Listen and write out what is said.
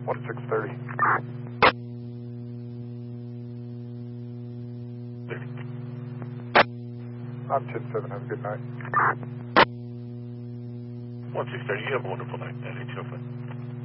1630. 30. I'm 10-7, have a good night. 1630, you have a wonderful night. 9805.